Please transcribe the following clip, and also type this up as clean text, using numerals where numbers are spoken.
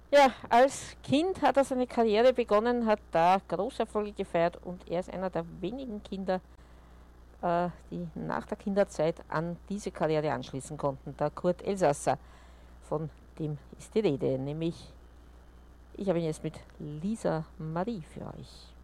Ja, als Kind hat er seine Karriere begonnen, hat da große Erfolge gefeiert und er ist einer der wenigen Kinder, die nach der Kinderzeit an diese Karriere anschließen konnten. Der Kurt Elsasser, von dem ist die Rede, nämlich ich habe ihn jetzt mit Lisa Marie für euch.